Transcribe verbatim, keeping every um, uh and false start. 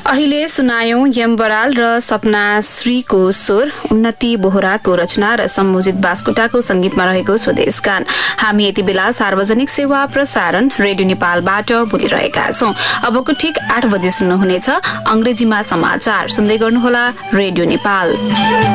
अहिले सुनायौं यम बराल र सपना श्रीको स्वर, उन्नति बोहराको रचना र सम्मोजित बास्कोटाको संगीतमा रहेको स्वदेश गान। हामी यति बेला सार्वजनिक सेवा प्रसारण रेडियो नेपालबाट बोलिरहेका छौं। अबको ठिक आठ बजे सुन्नुहुनेछ अंग्रेजीमा समाचार। सुन्दै गर्नुहोला रेडियो नेपाल।